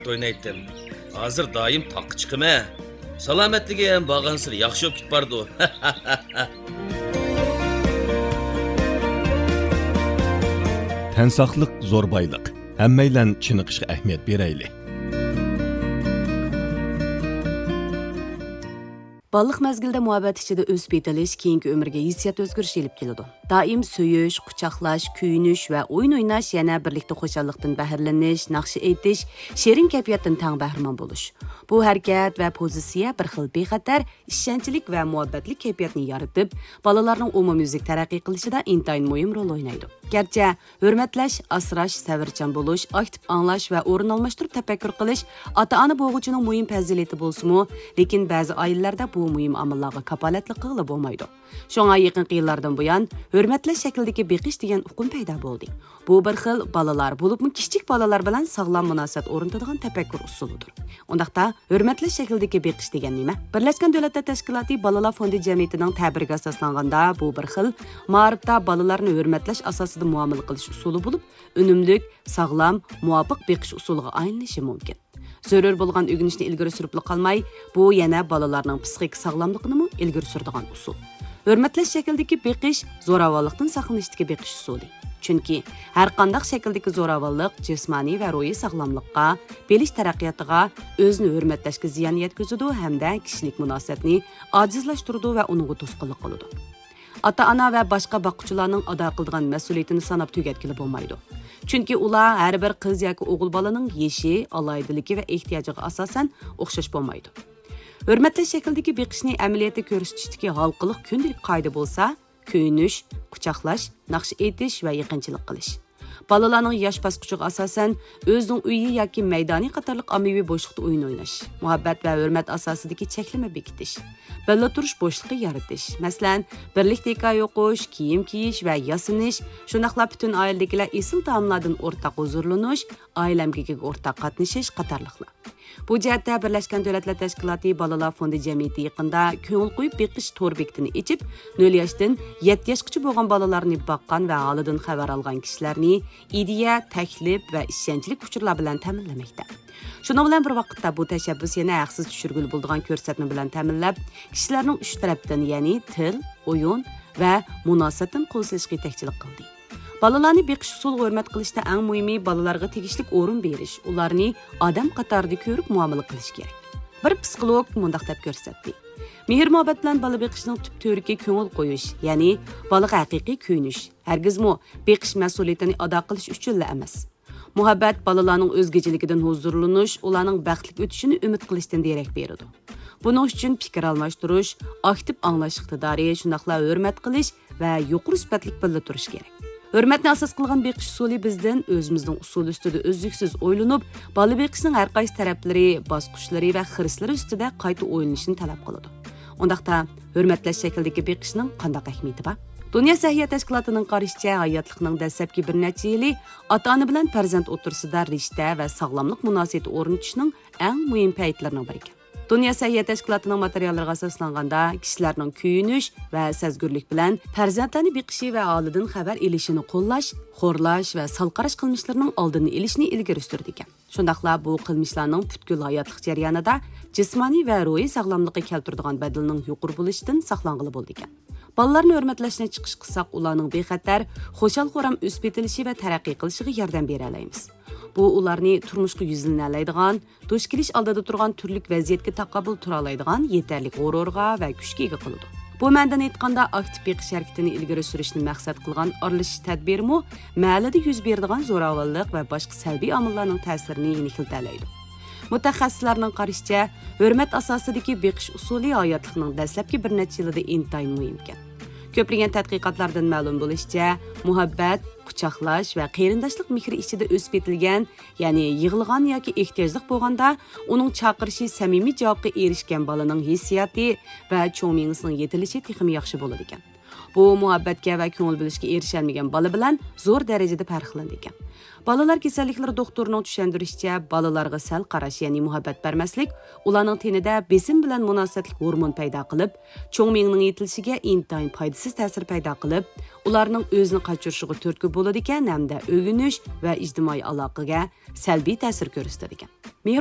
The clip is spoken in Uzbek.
o'ynaydim. Hozir doim toqqa chiqima. Salomatligi ham borgansir yaxshi bo'lib ketbardi. Tan saqlıq zo'r boyliq. Hammaylan chiniqishga ahamiyat berayli. Balıq məzgildə muhabbət içində ösüb yetiliş keyingi ömürgə hissiyat özgürüş elib keladi. Daim söyüş, quchoqlash, kuyinish va o'yin o'ynash, yana birlikda xo'shallikdan bahrlanish, naqshi aytish, she'rin kayfiyatdan tang bahramon bo'lish. Bu harakat va pozitsiya bir xil bexatar, ishonchlik va muhabbatli kayfiyatni yaratib, bolalarning umumyuzlik taraqqiy qilishida intayin muhim rol o'ynaydi. Gerçi hürmetlash, asrash, savirchan bo'lish, aktiv anglash va o'rin almashtirib tafakkur qilish ota-ona bo'g'uchining muhim fazilati bo'lsa-mu, lekin ba'zi oilalarda bu muhim amallarga kapolatlik qilib bo'lmaydi. Shunga yaqinqi yillardan buyon hurmatlash shaklidagi beqish degan uqum paydo bo'ldi. Bu bir xil bolalar bo'libmi kichik bolalar bilan sog'lom munosabat o'rnatadigan tafakkur usulidir. Undaqda hurmatlash shaklidagi beqish degan nima? Birlashgan Davlatlar Tashkiloti Bolalar fondi jamiyatining ta'biriga asoslanganda bu bir xil ma'rifda bolalarni hurmatlash asosida muomala qilish usuli bo'lib, unumlik, sog'lom, muvofiq beqish usuliga aylanishi mumkin. Zarur bo'lgan o'rganishni ilgari surib qolmay, bu yana bolalarning psixik sog'lomligini ilgari suradigan usul. Hurmatlash shaklidagi beqish zo'ravonlikdan saqlanishdagi beqish usuli. Chunki har qanday shakldagi zo'ravonlik jismoniy va ruhiy sog'lomlikqa, bilish taraqqiyotiga, o'zini hurmatlashga ziyon yetkazadi hamda kishilik munosabatni ojizlashtiradi va uningga to'sqinlik qiladi. Ota-ona va boshqa boquvchilarning ado qiladigan mas'uliyatini sanab tugatkili bo'lmaydi. Chunki ular har bir qiz yoki o'g'il bolaning yeshi, aloydiligi va ehtiyojiga asosan o'xshash bo'lmaydi. Hurmatlash shaklidagi beqishni amaliyotda ko'rsatishdagi halqiliq kundalik qoida bo'lsa, kuyinish, quchoqlash, naqsh aytish va yaqinchilik qilish. Balalarning yosh bosqichiga asosan o'zining uyi yoki maydoni qatorliq ommaviy bo'shliqda o'yin o'ynash, muhabbat va hurmat asosidagi cheklama bekitish, birga turish bo'shliqi yaratish, masalan, birlikda hikoya o'qish, kiyim kiyish va yasinish, shunaqla butun oiladagilar esil taomlardan o'rtaq huzurlanish, oila amgigiga o'rtaq qatnashish qatorliqlar. Bu jihatda Birlashgan Davlatlar Tashkiloti Bolalar fondi jamiyati yaqinda ko'ngil qo'yib beqish to'r bekitini ichib, 0 yoshdan 7 yoshgacha bo'lgan bolalarni boqqan va holidan xabar olgan kishilarni ideya, taklif va ishonchli uchurlar bilan ta'minlamoqda. Shuning bilan bir vaqtda bu tashabbus yana haqsiz tushirgul bo'lgan ko'rsatma bilan ta'minlab, kishilarning uch tarafdan, ya'ni til, o'yin va munosabatdan qo'l silishga yetakchilik qildi. Balalarni beqish usuliga hurmat qilishda eng muhimi balalarga tegishli o'rin berish, ularni odam qatorida ko'rib muomala qilish kerak. Bir psixolog mundaq deb ko'rsatdi. Mehr-muhabbat bilan bola beqishning tub to'riga ko'ngil qo'yish, ya'ni bolaga haqiqiy kuyinish, hargizmi beqish mas'uliyatini ado qilish uchun emas. Muhabbat balalarning o'zgachiligidan huzurlanish, ularning baxtli o'tishini umid qilishdan derak beradi. Buning uchun fikr almashtirish, aktiv anglash iqtidori, shunaqla hurmat qilish va yuqori sifatli birga turish kerak. Hurmatni asos qilgan beqish usuli bizdan o'zimizning usul ustida uzluksiz o'ylanib, bola beqishning har qaysi taraflari, bosqichlari va xislari ustida qayta o'ylanishini talab qiladi. Undaqda hurmatlash shaklidagi beqishning qanday ahamiyati bor? Dünya Səhiyyə Təşkilatının qarışıca hayatlıqның dəstəbki bir neçə ili ata-ana bilan farzand o'tirsida rishta va sog'lomlik munosabati o'rnatishning eng muhim paytlaridan biri ekan. Dünya Səhiyyə Təşkilatının materiallariga asoslanganda kishilarning kuyinish va sezgurlik bilan farzandlarni beqishi va holidan xabar elishini qo'llash, xo'rlash va salqarash qilmishlarining oldini olishni ilgari surdi ekan. Shundaqla bu qilmishlarning butkul hayotlik jarayonida jismoniy va ruhiy sog'lomlikka keltiradigan badalning yuqori bo'lishidan saqlanqili bo'ldi ekan. Balalarni hurmatlashni chiqish qilsak, ularning bexatar, xo'shal-xo'ram o'sib yetilishi va taraqqiy qilishiga yordam bera olamiz. Bu ularni turmushga yuzlana duch kelish oldida turgan turlik vaziyatga taqobil tura oladigan yetarli g'ururga va kuchga ega qiladi. Bu ma'noda aytganda aktiv beqish harakatini ilgari surishni maqsad qilgan aralashish tadbirimi mahallada yuz beradigan zo'ravonlik va boshqa salbiy omillarning ta'sirini yengiltaydi. Mutaxassislarning qarashicha, hurmat asosidagi beqish usuli hayotlikning dastlabki bir necha yilida intayin muhim ekan. Ko'plagan tadqiqotlardan ma'lum bo'lishicha, muhabbat, quchoqlash va qarindoshlik mehri ichida o'sib yetilgan, ya'ni yig'ilgan yoki ehtiyojli bo'lganda, uning chaqirishi samimiy javobga erishgan bolaning hissiyoti va cho'mingisining yetilishi texmi yaxshi bo'ladi ekan. Bu muhabbatga va ko'ngil bilishga erisholmagan bola bilan zo'r darajada farqlanadi ekan. Balalar kasalliklari doktorining tushuntirishicha, balalarga sal qarash, ya'ni muhabbat bermaslik, ularning tenida besim bilan munosabatlik hormon paydo qilib, cho'ng miyning yetilishiga intayin foydasiz ta'sir paydo qilib, ularning o'zini qochirishiga turtki bo'ladi ekan hamda o'g'inish va ijtimoiy aloqaga salbiy ta'sir ko'rsatadi ekan.